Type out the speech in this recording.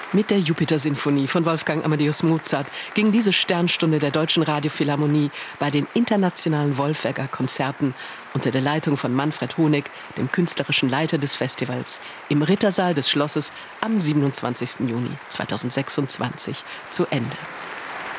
Mit der Jupiter-Sinfonie von Wolfgang Amadeus Mozart ging diese Sternstunde der Deutschen Radiophilharmonie bei den internationalen Wolfegger Konzerten unter der Leitung von Manfred Honig, dem künstlerischen Leiter des Festivals, im Rittersaal des Schlosses am 27. Juni 2026 zu Ende.